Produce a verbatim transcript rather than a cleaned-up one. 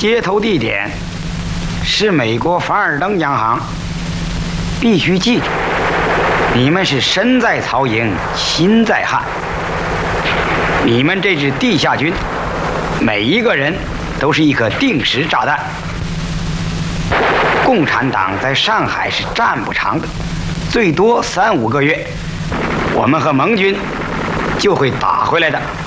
接头地点是美国凡尔登央行。必须记住，你们是身在曹营心在汉。你们这支地下军，每一个人都是一颗定时炸弹。共产党在上海是站不长的，最多三五个月，我们和盟军就会打回来的。